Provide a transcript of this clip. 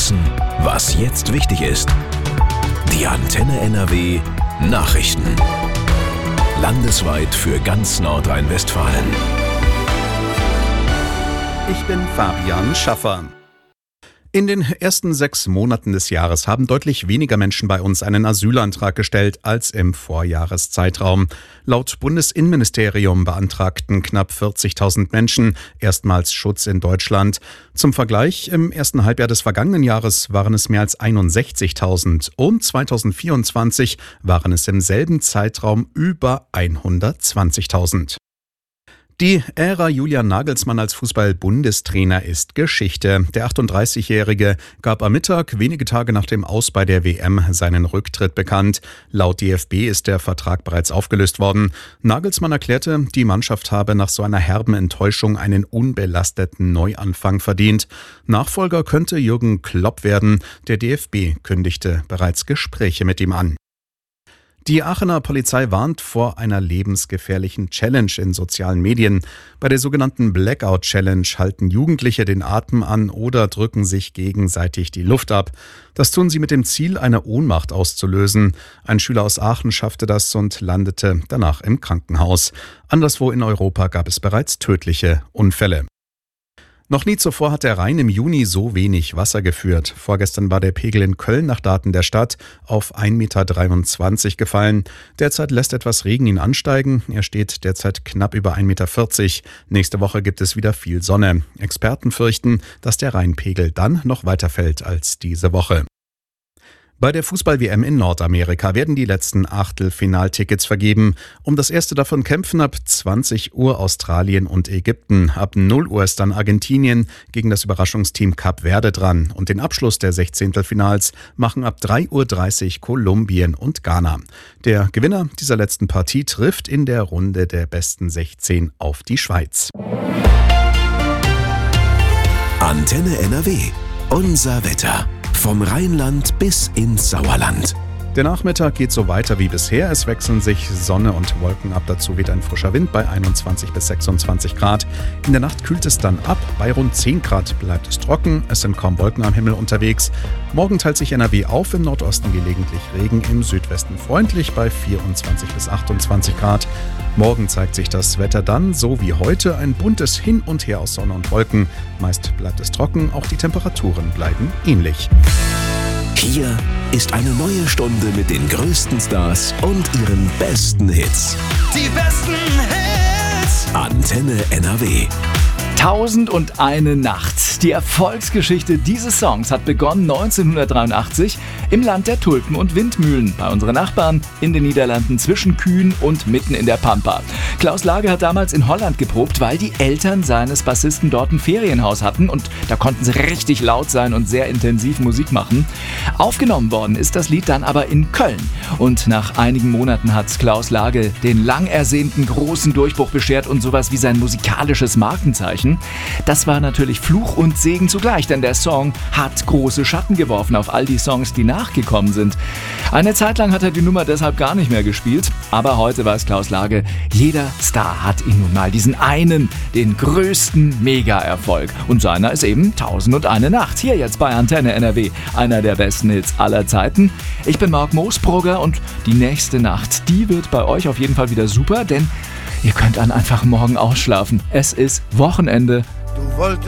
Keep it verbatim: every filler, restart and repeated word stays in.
wissen, was jetzt wichtig ist. Die Antenne N R W Nachrichten. Landesweit für ganz Nordrhein-Westfalen. Ich bin Fabian Schaffer. In den ersten sechs Monaten des Jahres haben deutlich weniger Menschen bei uns einen Asylantrag gestellt als im Vorjahreszeitraum. Laut Bundesinnenministerium beantragten knapp vierzigtausend Menschen erstmals Schutz in Deutschland. Zum Vergleich, im ersten Halbjahr des vergangenen Jahres waren es mehr als einundsechzigtausend und zweitausendvierundzwanzig waren es im selben Zeitraum über hundertzwanzigtausend. Die Ära Julian Nagelsmann als Fußball-Bundestrainer ist Geschichte. Der achtunddreißigjährige gab am Mittag, wenige Tage nach dem Aus bei der W M, seinen Rücktritt bekannt. Laut D F B ist der Vertrag bereits aufgelöst worden. Nagelsmann erklärte, die Mannschaft habe nach so einer herben Enttäuschung einen unbelasteten Neuanfang verdient. Nachfolger könnte Jürgen Klopp werden. Der D F B kündigte bereits Gespräche mit ihm an. Die Aachener Polizei warnt vor einer lebensgefährlichen Challenge in sozialen Medien. Bei der sogenannten Blackout Challenge halten Jugendliche den Atem an oder drücken sich gegenseitig die Luft ab. Das tun sie mit dem Ziel, eine Ohnmacht auszulösen. Ein Schüler aus Aachen schaffte das und landete danach im Krankenhaus. Anderswo in Europa gab es bereits tödliche Unfälle. Noch nie zuvor hat der Rhein im Juni so wenig Wasser geführt. Vorgestern war der Pegel in Köln nach Daten der Stadt auf ein Meter dreiundzwanzig gefallen. Derzeit lässt etwas Regen ihn ansteigen. Er steht derzeit knapp über ein Meter vierzig. Nächste Woche gibt es wieder viel Sonne. Experten fürchten, dass der Rheinpegel dann noch weiter fällt als diese Woche. Bei der Fußball-W M in Nordamerika werden die letzten Achtelfinaltickets vergeben. Um das erste davon kämpfen ab zwanzig Uhr Australien und Ägypten. Ab null Uhr ist dann Argentinien gegen das Überraschungsteam Kap Verde dran. Und den Abschluss der Sechzehntelfinals machen ab drei Uhr dreißig Kolumbien und Ghana. Der Gewinner dieser letzten Partie trifft in der Runde der besten sechzehn auf die Schweiz. Antenne N R W. Unser Wetter. Vom Rheinland bis ins Sauerland. Der Nachmittag geht so weiter wie bisher. Es wechseln sich Sonne und Wolken ab. Dazu weht ein frischer Wind bei einundzwanzig bis sechsundzwanzig Grad. In der Nacht kühlt es dann ab. Bei rund zehn Grad bleibt es trocken. Es sind kaum Wolken am Himmel unterwegs. Morgen teilt sich N R W auf. Im Nordosten gelegentlich Regen, im Südwesten freundlich bei vierundzwanzig bis achtundzwanzig Grad. Morgen zeigt sich das Wetter dann, so wie heute, ein buntes Hin und Her aus Sonne und Wolken. Meist bleibt es trocken. Auch die Temperaturen bleiben ähnlich. Hier ist eine neue Stunde mit den größten Stars und ihren besten Hits. Die besten Hits! Antenne N R W. Tausend und eine Nacht. Die Erfolgsgeschichte dieses Songs hat begonnen neunzehnhundertdreiundachtzig im Land der Tulpen und Windmühlen bei unseren Nachbarn in den Niederlanden zwischen Kühen und mitten in der Pampa. Klaus Lage hat damals in Holland geprobt, weil die Eltern seines Bassisten dort ein Ferienhaus hatten und da konnten sie richtig laut sein und sehr intensiv Musik machen. Aufgenommen worden ist das Lied dann aber in Köln und nach einigen Monaten hat Klaus Lage den lang ersehnten großen Durchbruch beschert und sowas wie sein musikalisches Markenzeichen. Das war natürlich Fluch und Segen zugleich, denn der Song hat große Schatten geworfen auf all die Songs, die nachgekommen sind. Eine Zeit lang hat er die Nummer deshalb gar nicht mehr gespielt, aber heute weiß Klaus Lage, jeder Star hat ihn nun mal, diesen einen, den größten Mega-Erfolg. Und seiner ist eben Tausend und eine Nacht. Hier jetzt bei Antenne N R W, einer der besten Hits aller Zeiten. Ich bin Marc Moosbrugger und die nächste Nacht, die wird bei euch auf jeden Fall wieder super, denn ihr könnt dann einfach morgen ausschlafen. Es ist Wochenende. Du wolltest